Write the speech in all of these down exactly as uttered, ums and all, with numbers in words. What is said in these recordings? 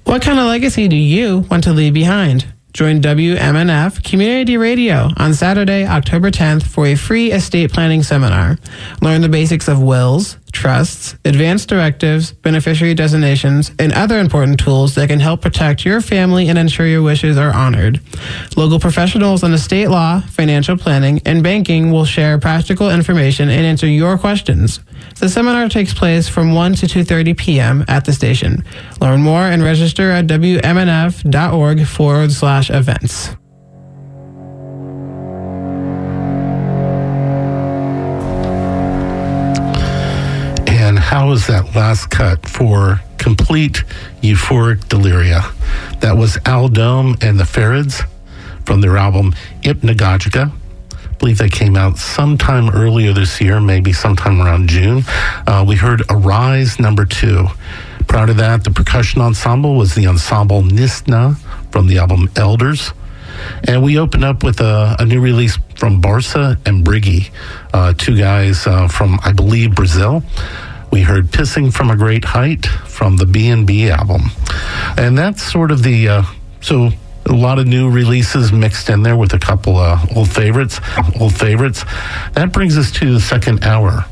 What kind of legacy do you want to leave behind? Join W M N F Community Radio on Saturday, October tenth for a free estate planning seminar. Learn the basics of wills, trusts, advanced directives, beneficiary designations, and other important tools that can help protect your family and ensure your wishes are honored. Local professionals in estate law, financial planning, and banking will share practical information and answer your questions. The seminar takes place from one to two thirty p.m. at the station. Learn more and register at W M N F dot org forward slash events. And how was that last cut for complete euphoric deliria? That was Al Dome and the Farids from their album Hypnagogica. I believe they came out sometime earlier this year, maybe sometime around June. Uh, we heard Arise number two. Prior to that, the percussion ensemble was the ensemble Nisna from the album Elders. And we opened up with a, a new release from Barça and Briggy, uh, two guys uh, from, I believe, Brazil. We heard Pissing from a Great Height from the B and B album. And that's sort of the, uh, so a lot of new releases mixed in there with a couple uh, old favorites, old favorites. That brings us to the second hour.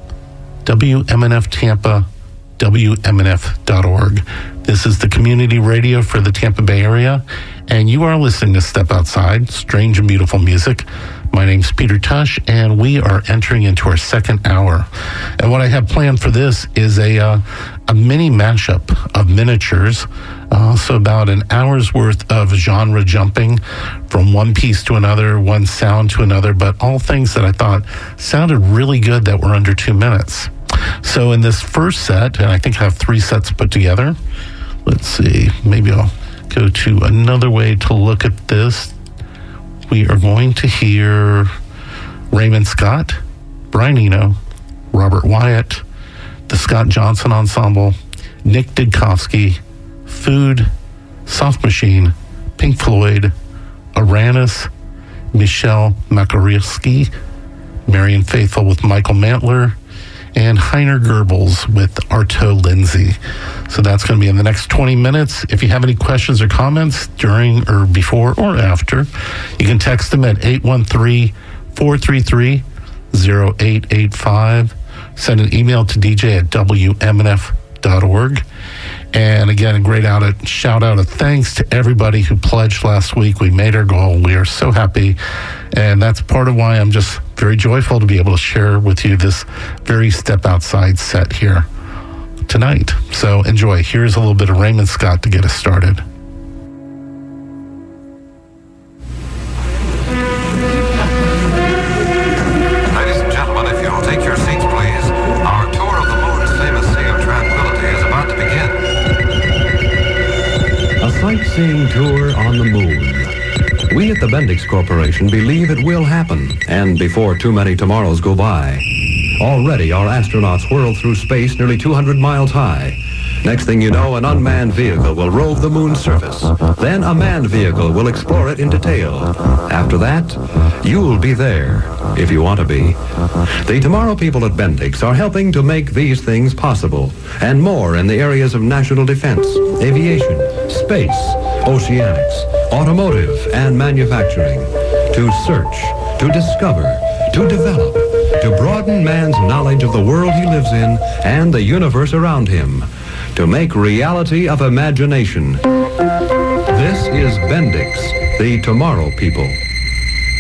W M N F Tampa, W M N F dot org. This is the community radio for the Tampa Bay area, and you are listening to Step Outside, strange and beautiful music. My name's Peter Tush, and we are entering into our second hour. And what I have planned for this is a uh, a mini mashup of miniatures, uh, so about an hour's worth of genre jumping from one piece to another, one sound to another, but all things that I thought sounded really good that were under two minutes. So in this first set, and I think I have three sets put together, let's see, maybe I'll go to another way to look at this. We are going to hear Raymond Scott, Brian Eno, Robert Wyatt, the Scott Johnson Ensemble, Nick Didkovsky, Food, Soft Machine, Pink Floyd, Aranis, Michelle Makarewski, Marian Faithfull with Michael Mantler, and Heiner Goebbels with Arto Lindsay. So that's going to be in the next twenty minutes. If you have any questions or comments during or before or after, you can text them at eight one three, four three three, zero eight eight five. Send an email to D J at W M N F dot org. And again, a great out of, shout out of thanks to everybody who pledged last week. We made our goal. We are so happy. And that's part of why I'm just very joyful to be able to share with you this very Step Outside set here tonight. So enjoy. Here's a little bit of Raymond Scott to get us started. Ladies and gentlemen, if you'll take your seats, please. Our tour of the moon's famous Sea of Tranquility is about to begin. A sightseeing tour on the moon. We at the Bendix Corporation believe it will happen, and before too many tomorrows go by. Already, our astronauts whirl through space nearly two hundred miles high. Next thing you know, an unmanned vehicle will rove the moon's surface. Then a manned vehicle will explore it in detail. After that, you'll be there, if you want to be. The Tomorrow people at Bendix are helping to make these things possible, and more in the areas of national defense, aviation, space, oceanics, automotive, and manufacturing. To search, to discover, to develop, to broaden man's knowledge of the world he lives in and the universe around him. To make reality of imagination. This is Bendix, the Tomorrow people.